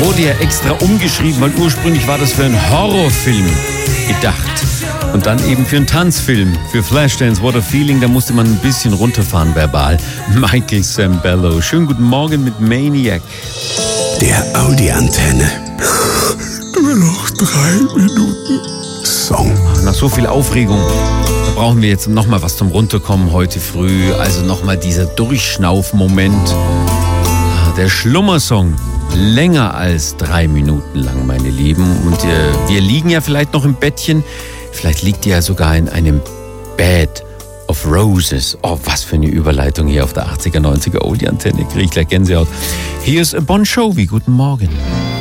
Wurde ja extra umgeschrieben, weil ursprünglich war das für einen Horrorfilm gedacht. Und dann eben für einen Tanzfilm, für Flashdance, What a Feeling, da musste man ein bisschen runterfahren verbal. Michael Sembello. Schönen guten Morgen mit Maniac. Der Audi-Antenne. Nur noch 3 Minuten Song. Nach so viel Aufregung, da brauchen wir jetzt nochmal was zum Runterkommen heute früh. Also nochmal dieser Durchschnaufmoment. Der Schlummersong. Länger als 3 Minuten lang, meine Lieben. Und wir liegen ja vielleicht noch im Bettchen. Vielleicht liegt ihr ja sogar in einem Bed of Roses. Oh, was für eine Überleitung hier auf der 80er, 90er Oldie-Antenne. Kriege ich gleich Gänsehaut. Hier ist Bon Jovi. Guten Morgen.